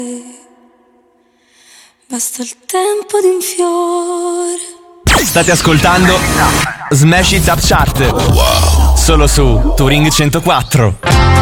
Basta il tempo di un fiore. State ascoltando Smash It Up Chart. Solo su Touring 104.